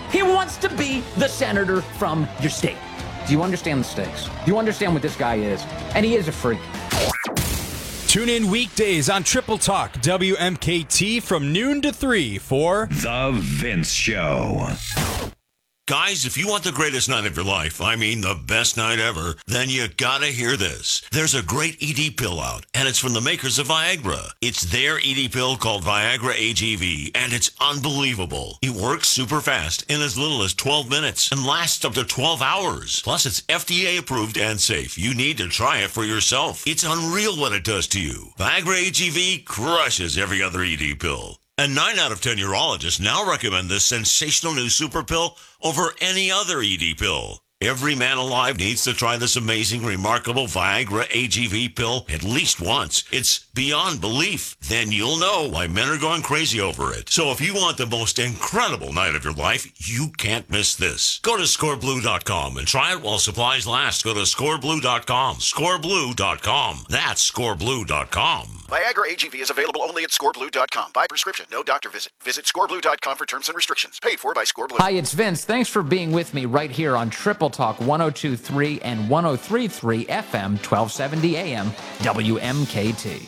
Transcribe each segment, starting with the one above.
He wants to be the senator from your state. Do you understand the stakes? Do you understand what this guy is? And he is a freak. Tune in weekdays on Triple Talk WMKT from noon to 3 for The Vince Show. Guys, if you want the greatest night of your life, I mean the best night ever, then you gotta hear this. There's a great ED pill out, and it's from the makers of Viagra. It's their ED pill called Viagra AGV, and it's unbelievable. It works super fast in as little as 12 minutes and lasts up to 12 hours. Plus, it's FDA approved and safe. You need to try it for yourself. It's unreal what it does to you. Viagra AGV crushes every other ED pill. And 9 out of 10 urologists now recommend this sensational new super pill over any other ED pill. Every man alive needs to try this amazing, remarkable Viagra AGV pill at least once. It's beyond belief. Then you'll know why men are going crazy over it. So if you want the most incredible night of your life, you can't miss this. Go to scoreblue.com and try it while supplies last. Go to scoreblue.com. Scoreblue.com. That's scoreblue.com. Viagra AGV is available only at scoreblue.com. By prescription, no doctor visit. Visit scoreblue.com for terms and restrictions. Paid for by Scoreblue. Hi, it's Vince. Thanks for being with me right here on Triple Talk 102.3 and 103.3 FM, 1270 AM, WMKT.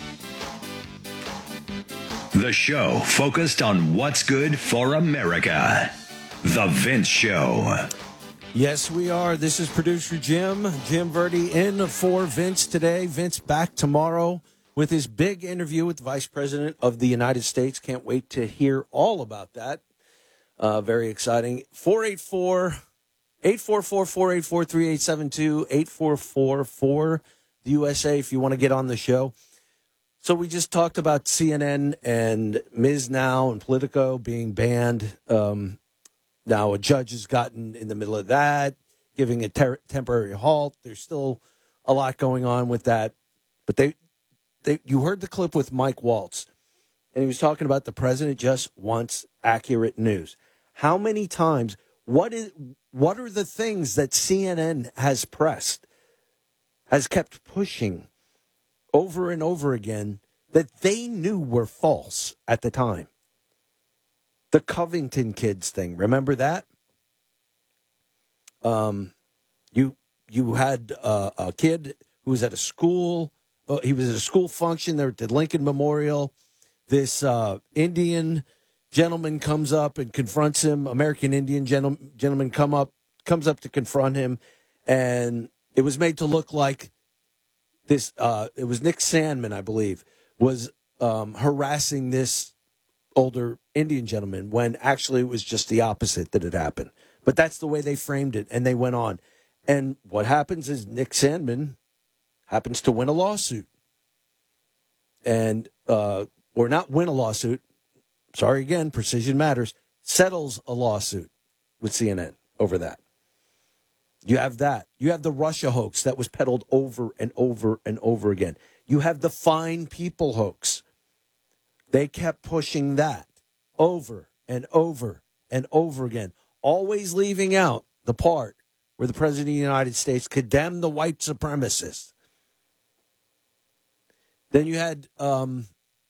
The show focused on what's good for America. The Vince Show. Yes, we are. This is producer Jim Verdi in for Vince today. Vince back tomorrow with his big interview with the Vice President of the United States. Can't wait to hear all about that. Very exciting. 844-484-3872, 844-4-USA if you want to get on the show. So we just talked about CNN and Ms. Now and Politico being banned. Now a judge has gotten in the middle of that, giving a temporary halt. There's still a lot going on with that. But you heard the clip with Mike Waltz, and he was talking about the president just wants accurate news. How many times, what are the things that CNN has pressed, has kept pushing over and over again that they knew were false at the time? The Covington kids thing, remember that? You had a kid who was at a school. He was at a school function there at the Lincoln Memorial. This Indian gentleman comes up and confronts him. American Indian gentleman comes up to confront him, and it was made to look like this. It was Nick Sandman, I believe, was harassing this older Indian gentleman when actually it was just the opposite that had happened. But that's the way they framed it, and they went on. And what happens is Nick Sandman happens to win a lawsuit. And, or not win a lawsuit, sorry again, precision matters, settles a lawsuit with CNN over that. You have that. You have the Russia hoax that was peddled over and over and over again. You have the fine people hoax. They kept pushing that over and over and over again, always leaving out the part where the President of the United States condemned the white supremacists. Then you had the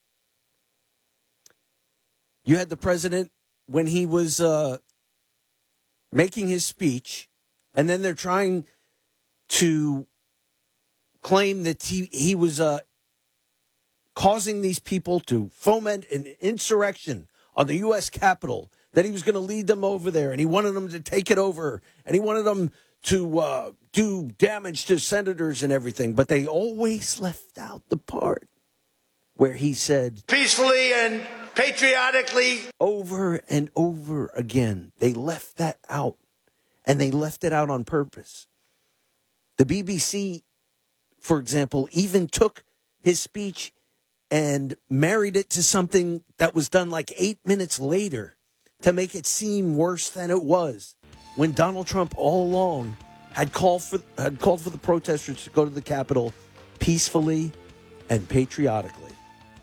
president when he was making his speech, and then they're trying to claim that he was causing these people to foment an insurrection on the U.S. Capitol, that he was going to lead them over there, and he wanted them to take it over, and he wanted them to do damage to senators and everything. But they always left out the part where he said, peacefully and patriotically. Over and over again. They left that out, and they left it out on purpose. The BBC, for example, even took his speech and married it to something that was done like 8 minutes later to make it seem worse than it was, when Donald Trump all along had called for the protesters to go to the Capitol peacefully and patriotically.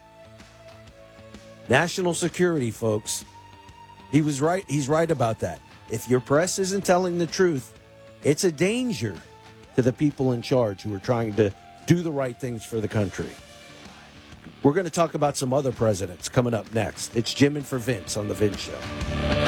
National security, folks. He was right. He's right about that. If your press isn't telling the truth, it's a danger to the people in charge who are trying to do the right things for the country. We're going to talk about some other presidents coming up next. It's Jim and for Vince on The Vince Show.